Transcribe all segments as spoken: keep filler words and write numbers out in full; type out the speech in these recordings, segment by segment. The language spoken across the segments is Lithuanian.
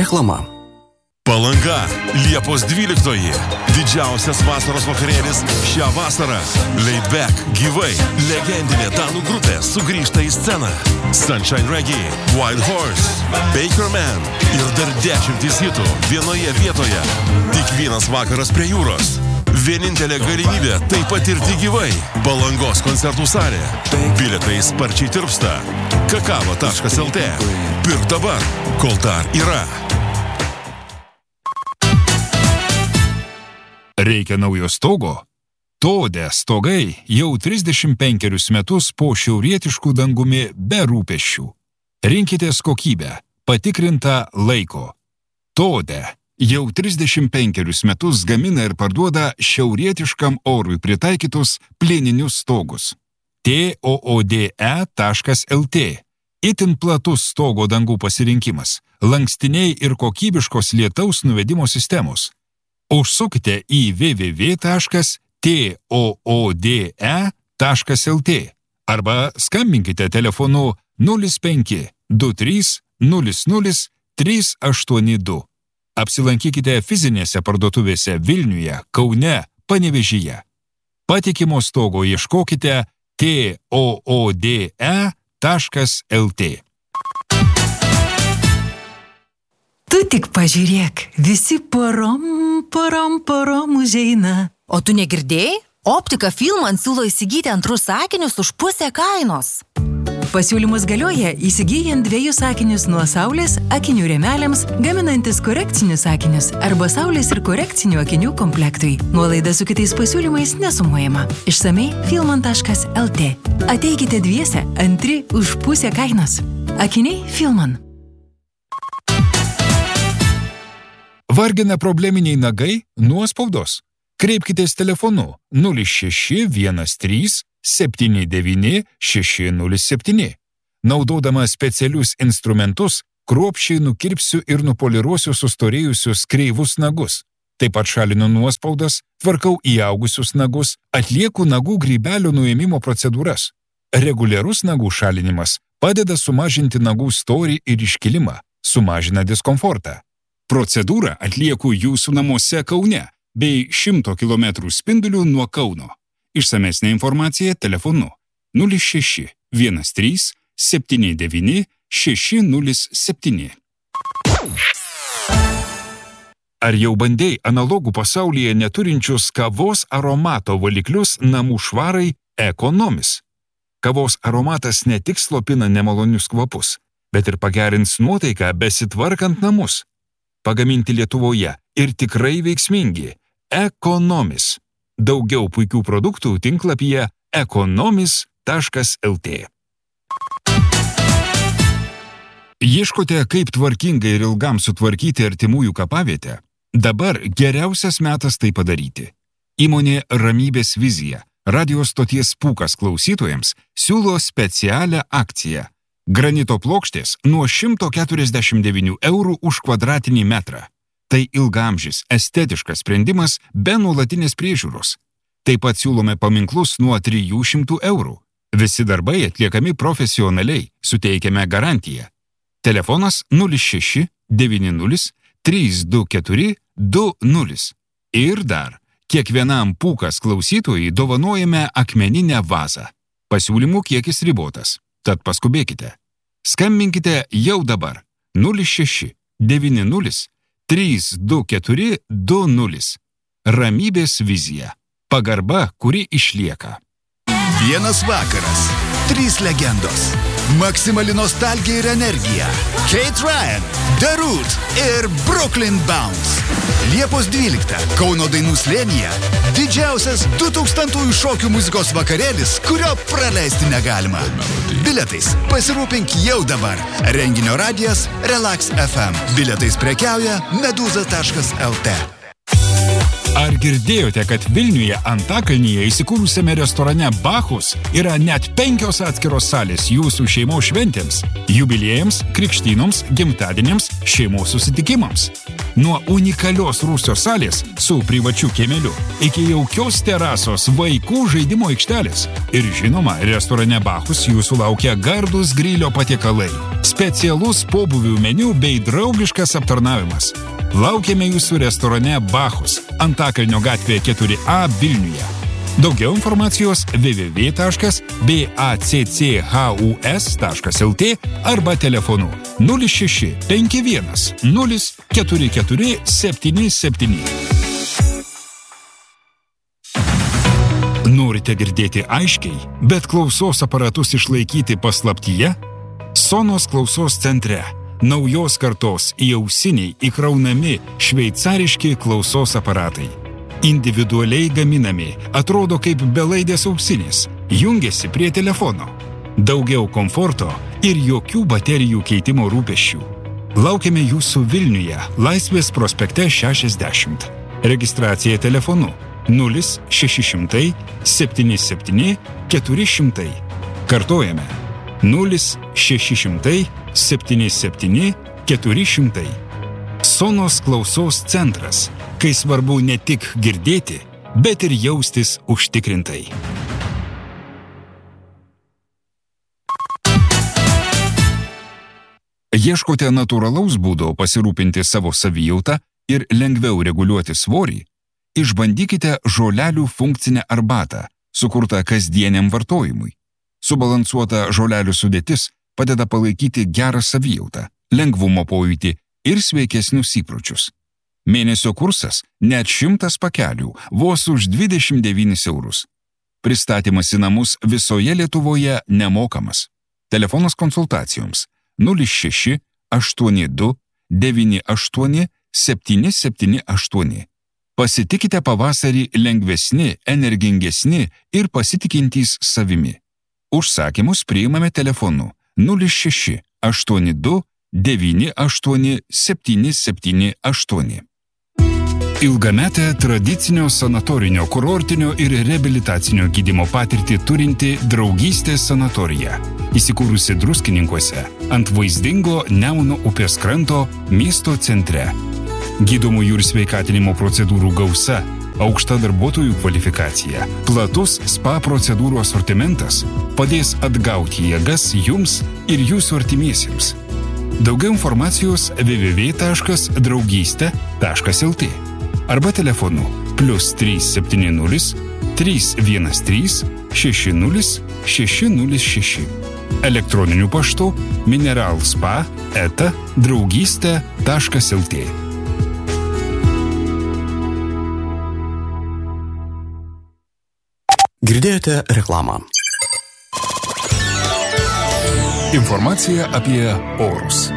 Reklama. Palanga, Liepos dvyliktoji. Didžiausias vasaros vakarėlis šią vasarą. Laid Back gyvai. Legendinė danų grupė sugrįžta į sceną. Sunshine Reggae, Wild Horse, Baker Man ir dar dešimtys hitų vienoje vietoje. Tik vienas vakaras prie jūros. Vienintelė galimybė tai patirti gyvai. Palangos koncertų salė. Bilietai sparčiai tirpsta. kakava taškas lt. Pirk dabar, kol dar yra. Reikia naujo stogo? Tode stogai jau trisdešimt penkerius metus po šiaurietiškų dangumi be rūpesčių. Rinkitės kokybę, patikrintą laiko. Tode jau trisdešimt penkerius metus gamina ir parduoda šiaurietiškam orui pritaikytus plieninius stogus. tode taškas lt. Itin platus stogo dangų pasirinkimas, lankstiniai ir kokybiškos lietaus nuvedimo sistemos. Užsukite į w w w taškas tode taškas lt arba skambinkite telefonu nulis penki du trys nulis nulis trys aštuoni du. Apsilankykite fizinėse parduotuvėse Vilniuje, Kaune, Panevėžyje. Patikimo stogo ieškokite tode taškas lt. Tu tik pažiūrėk, visi porom, porom, porom užeina. O tu negirdėjai? Optika Filman siūlo įsigyti antrus sakinius už pusę kainos. Pasiūlymus galioja įsigyjant dviejus sakinius nuo saulės akinių rėmeliams, gaminantis korekcinius sakinius arba saulės ir korekcinių akinių komplektui. Nuolaida su kitais pasiūlymais nesumuojama. Išsamei filman taškas lt. Ateikite dviese, antri už pusę kainos. Akiniai Filman. Vargina probleminiai nagai? Nuospaudos? Kreipkitės telefonu nulis šeši vienas trys septyni devyni šeši nulis septyni. Naudodama specialius instrumentus, kruopščiai nukirpsiu ir nupoliruosiu sustorėjusius kreivus nagus. Taip pat šalinu nuospaudas, tvarkau įaugusius nagus, atlieku nagų grybelio nuėmimo procedūras. Reguliarus nagų šalinimas padeda sumažinti nagų storį ir iškilimą, sumažina diskomfortą. Procedūrą atlieku jūsų namuose Kaune bei šimto kilometrų spindulių nuo Kauno. Išsamesnė informacija telefonu nulis šeši vienas trys septyni devyni šeši nulis septyni. Ar jau bandei analogų pasaulyje neturinčius kavos aromato valiklius namų švarai Economis? Kavos aromatas ne tik slopina nemalonius kvapus, bet ir pagerins nuotaiką besitvarkant namus. Pagaminti Lietuvoje ir tikrai veiksmingi. Economis. Daugiau puikių produktų tinklapyje economis taškas lt. Ieškote, kaip tvarkingai ir ilgam sutvarkyti artimųjų kapavietę? Dabar geriausias metas tai padaryti. Įmonė Ramybės vizija, radio stoties Pūkas klausytojams, siūlo specialią akciją. Granito plokštės nuo šimto keturiasdešimt devynių eurų už kvadratinį metrą. Tai ilgamžis, estetiškas sprendimas be nuolatinės priežiūros. Taip pat siūlome paminklus nuo trijų šimtų eurų. Visi darbai atliekami profesionaliai, suteikiame garantiją. Telefonas nulis šeši devyni nulis trys du keturi du nulis. Ir dar, kiekvienam Pūkas klausytojui dovanojame akmeninę vazą. Pasiūlymų kiekis ribotas. Tad paskubėkite. Skambinkite jau dabar nulis šeši devyni nulis trys du keturi du nulis. Ramybės vizija. Pagarba, kuri išlieka. Vienas vakaras. Trys legendos. Maksimali nostalgija ir energija. Kate Ryan, The Root ir Brooklyn Bounce. Liepos dvyliktą Kauno dainų slėnyje didžiausias du tūkstantųjų šokių muzikos vakarėlis, kurio praleisti negalima. Biletais pasirūpink jau dabar. Renginio radijas Relax F M. Biletais prekiauja meduza taškas lt. Ar girdėjote, kad Vilniuje Antakalnyje įsikūrusiame restorane Bachus yra net penkios atskiros salės jūsų šeimos šventėms, jubiliejams, krikštynoms, gimtadieniams, šeimos susitikimams? Nuo unikalios rūsio salės su privačiu kiemeliu iki jaukios terasos vaikų žaidimo aikštelės. Ir žinoma, restorane Bachus jūsų laukia gardus grilio patiekalai, specialus pobūvių meniu bei draugiškas aptarnavimas. Laukiame jūsų restorane Bachus, Antakalnio gatvėje keturi A Vilniuje. Daugiau informacijos w w w taškas bacchus taškas l t arba telefonu nulis šeši penki vienas nulis keturi keturi septyni septyni. Norite girdėti aiškiai, bet klausos aparatus išlaikyti paslaptyje? Sonos klausos centre naujos kartos įausiniai įkraunami šveicariški klausos aparatai. Individualiai gaminami, atrodo kaip belaidės ausinės, jungiasi prie telefono. Daugiau komforto ir jokių baterijų keitimo rūpesčių. Laukiame jūsų Vilniuje, Laisvės prospekte šešiasdešimt. Registracija telefonu nulis šeši šimtai septyni septyni keturi šimtai. Kartojame nulis šeši šimtai septyni septyni keturi šimtai. Sonos klausos centras, kai svarbu ne tik girdėti, bet ir jaustis užtikrintai. Ieškote natūralaus būdo pasirūpinti savo savijautą ir lengviau reguliuoti svorį? Išbandykite žolelių funkcinę arbatą, sukurtą kasdieniam vartojimui. Subalansuota žolelių sudėtis padeda palaikyti gerą savijautą, lengvumo pojūtį ir sveikesnius įpročius. Mėnesio kursas net šimtas pakelių, vos už dvidešimt devynis eurus. Pristatymas į namus visoje Lietuvoje nemokamas. Telefonas konsultacijoms nulis šeši aštuoni du devyni aštuoni septyni septyni aštuoni. Pasitikite pavasarį lengvesni, energingesni ir pasitikintys savimi. Užsakymus priimame telefonu nulis šeši aštuoni du devyni aštuoni septyni septyni aštuoni. Ilgametę tradicinio sanatorinio, kurortinio ir reabilitacinio gydymo patirtį turinti Draugystės sanatorija, įsikūrusi Druskininkuose ant vaizdingo Nemuno upės kranto miesto centre. Gydomųjų ir sveikatinimo procedūrų gausa, aukšta darbuotojų kvalifikacija, platus spa procedūrų asortimentas padės atgauti jėgas jums ir jūsų artimiesiems. Daugiau informacijos w w w taškas draugystė taškas l t arba telefonu plius trys septyni nulis trys vienas trys šeši nulis šeši nulis šeši. Elektroniniu paštu mineralspa eta draugystė taškas l t. Girdėjote reklamą. Informacija apie orus.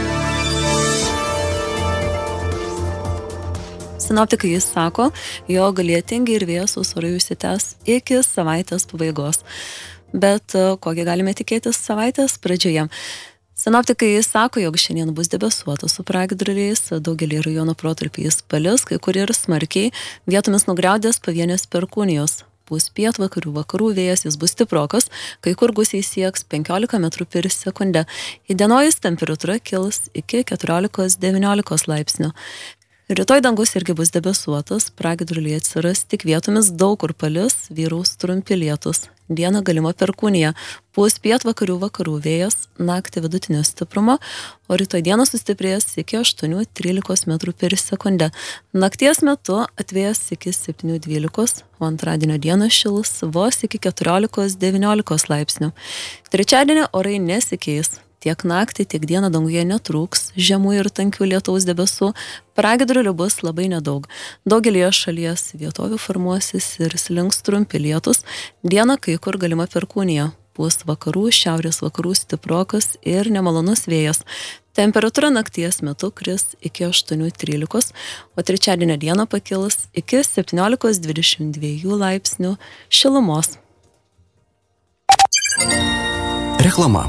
Sinoptikai jis sako, jog lietingi ir vėsūs orai užsitęs iki savaitės pabaigos. Bet kokią galime tikėtis savaitės pradžioje? Sinoptikai jis sako, jog šiandien bus debesuota su pragiedruliais, daugelį rajonų protarpiais palis, kai kur ir smarkiai, vietomis nugriaudės pavienės perkūnijos. Pūs pietvakarių vakarų vėjas, jis bus stiprokas, kai kur gūsiai sieks penkiolika metrų per sekundę. Įdienojus temperatūra kils iki keturiolikos devyniolikos laipsnių. Rytoj dangus irgi bus debesuotas, pragiedruliai atsiras tik vietomis, daug kur palis, vyraus trumpi lietus. Dieną galima perkūnija, pūs pietvakarių vakarų vėjas, naktį vidutinio stiprumo, o rytoj dieną sustiprės iki aštuonių trylikos metrų per sekundę. Nakties metu atvės iki septynių dvylikos, o antradienio dieną šils vos iki keturiolikos devyniolikos laipsnių. Trečiadienį orai nesikeis. Tiek naktį, tiek dieną danguje netrūks žemų ir tankių lietaus debesų, pragiedrulių bus labai nedaug. Daugelį šalies vietovių formuosis ir slinks trumpi lietus, dieną kai kur galima perkūnija, pūs vakarų, šiaurės vakarų stiprokas ir nemalonus vėjas. Temperatūra nakties metu kris iki aštuonių trylikos, o trečiadienio dieną pakils iki septyniolikos dvidešimt dviejų laipsnių šilumos. Reklama.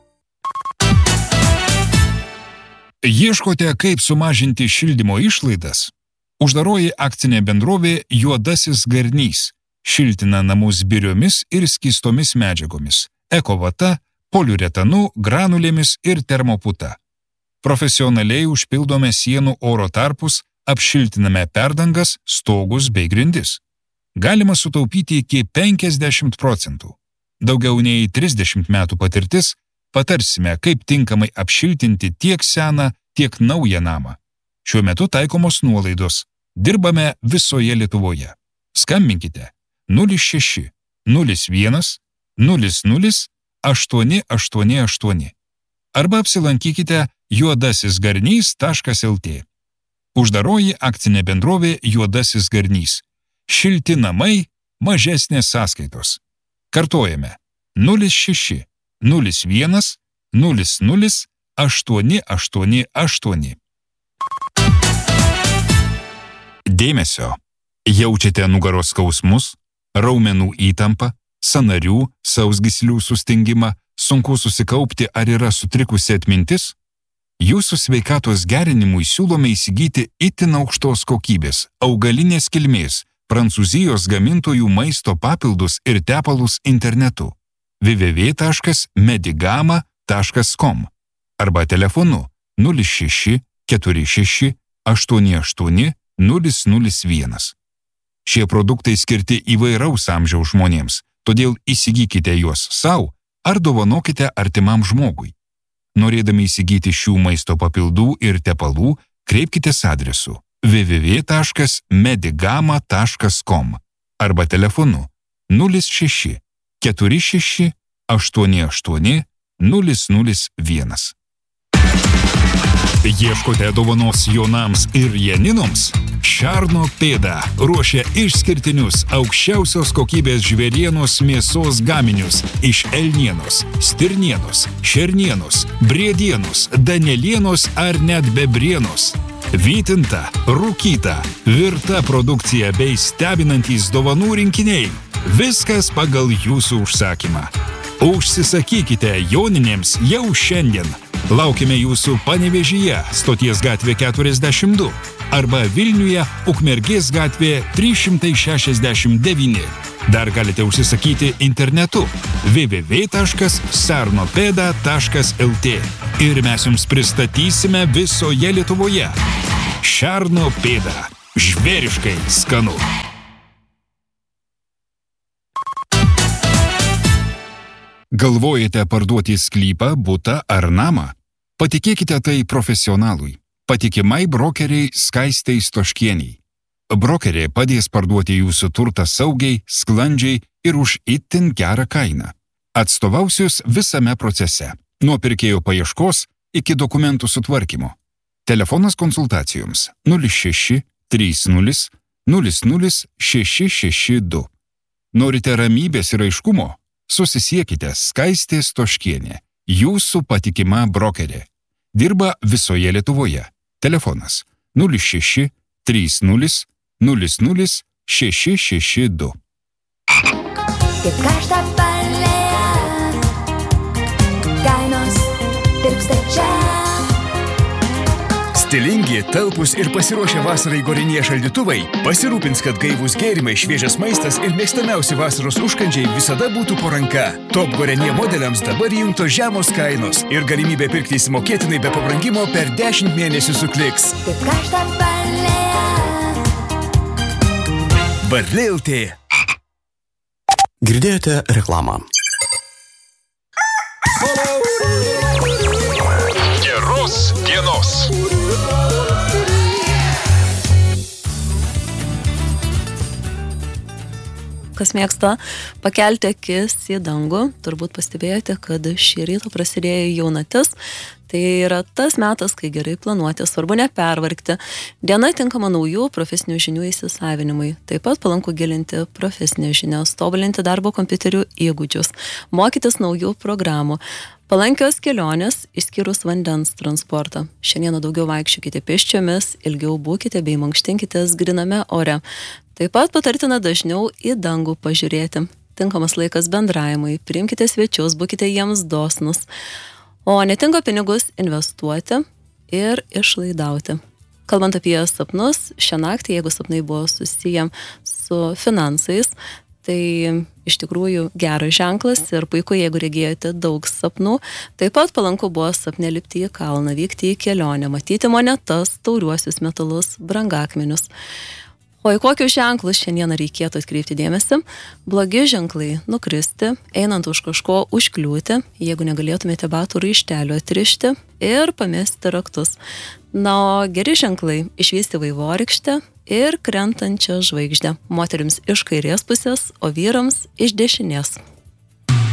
Ieškote, kaip sumažinti šildymo išlaidas? Uždaroji akcinė bendrovė Juodasis Garnys šiltina namus biriomis ir skystomis medžiagomis, ekovata, poliuretanu, granulėmis ir termoputa. profesionaliai užpildome sienų oro tarpus, apšiltiname perdangas, stogus bei grindis. Galima sutaupyti iki penkiasdešimt procentų. Daugiau nei trisdešimt metų patirtis, patarsime, kaip tinkamai apšiltinti tiek seną, tiek naują namą. Šiuo metu taikomos nuolaidos. Dirbame visoje Lietuvoje. Skambinkite nulis šeši nulis vienas nulis nulis aštuoni aštuoni aštuoni arba apsilankykite juodasis garnys taškas el tė. Uždaroji akcinė bendrovė Juodasis garnys. Šilti namai, mažesnės sąskaitos. Kartojame nulis šeši nulis vienas nulis nulis aštuoni aštuoni aštuoni. Dėmesio. Jaučiate nugaros skausmus, raumenų įtampą, sąnarių, sausgyslių sustingimą, sunku susikaupti ar yra sutrikusi atmintis? Jūsų sveikatos gerinimui siūlome įsigyti itin aukštos kokybės, augalinės kilmės, Prancūzijos gamintojų maisto papildus ir tepalus internetu w w w taškas medigama taškas com arba telefonu nulis šeši keturi šeši aštuoni aštuoni nulis nulis vienas. Šie produktai skirti įvairaus amžiaus žmonėms, todėl įsigykite juos savo ar dovanokite artimam žmogui. Norėdami įsigyti šių maisto papildų ir tepalų, kreipkitės adresu w w w taškas medigama taškas com arba telefonu nulis šeši keturi šeši aštuoni aštuoni nulis nulis vienas. Ieškote dovanos Jonams ir Janinoms? Šerno pėda ruošia išskirtinius aukščiausios kokybės žvėrienos mėsos gaminius iš elnienos, stirnienos, šernienos, briedienos, danielienos ar net bebrienos. Vytinta, rūkyta, virta produkcija bei stebinantys dovanų rinkiniai. Viskas pagal jūsų užsakymą. Užsisakykite Joninėms jau šiandien. Laukime jūsų Panevėžyje, Stoties gatvė keturiasdešimt du arba Vilniuje, Ukmergės gatvė trys šimtai šešiasdešimt devyni. Dar galite užsisakyti internetu w w w taškas sarnopeda taškas el tė ir mes jums pristatysime visoje Lietuvoje. Šerno pėda. Žvėriškai skanu. Galvojate parduoti sklypą, butą ar namą? Patikėkite tai profesionalui. Patikimai brokeriai Skaistei Stoškieniai. Brokerė padės parduoti jūsų turtą saugiai, sklandžiai ir už itin gerą kainą. Atstovausius visame procese, nuo pirkėjo paieškos iki dokumentų sutvarkymo. Telefonas konsultacijoms nulis šeši trys nulis nulis nulis šeši šeši du. Norite ramybės ir aiškumo? Susisiekite Skaistė Stoškienė, jūsų patikima brokerė. Dirba visoje Lietuvoje. Telefonas nulis šeši trys nulis nulis nulis šeši šeši du. Kaip karšta palėja, kainos tirpsta čia. Stilingi, talpus ir pasiruošę vasarai Gorenje šaldytuvai pasirūpins, kad gaivūs gėrimai, šviežias maistas ir mėgstamiausi vasaros užkandžiai visada būtų po ranka. Top Gorenje modeliams dabar įjungtos žemos kainos ir galimybė pirkti įsimokėtinai be pabrangimo per dešimt mėnesių su Kliks. Kaip karšta palėja. Varlė el tė. Girdėjote reklamą. Geros dienos. Kas mėgsta pakelti akis į dangų, turbūt pastebėjote, kad šį rytą prasidėjo jaunatis. Tai yra tas metas, kai gerai planuoti, svarbu nepervargti. Diena tinkama naujų profesinių žinių įsisavinimui. Taip pat palanku gilinti profesinės žinias, tobulinti darbo kompiuterių įgūdžius, mokytis naujų programų. Palankios kelionės, išskyrus vandens transportą. Šiandieną daugiau vaikščiokite pėsčiomis, ilgiau būkite bei mankštinkitės gryname ore. Taip pat patartina dažniau į dangų pažiūrėti. Tinkamas laikas bendravimui, priimkite svečius, būkite jiems dosnus. O netinka pinigus investuoti ir išlaidauti. Kalbant apie sapnus, šią naktį, jeigu sapnai buvo susiję su finansais, Tai iš tikrųjų geras ženklas ir puiku, jeigu regėjote daug sapnų. Taip pat palanku buvo sapne lipti į kalną, vykti į kelionę, matyti monetas, tauriuosius metalus, brangakmenius. O į kokius ženklus šiandieną reikėtų atkreipti dėmesį? Blogi ženklai - nukristi, einant už kažko užkliūti, jeigu negalėtumėte batų raištelio atrišti ir pamesti raktus. Na, o geri ženklai - išvysti vaivorykštę ir krentančią žvaigždę. Moterims iš kairės pusės, o vyrams iš dešinės.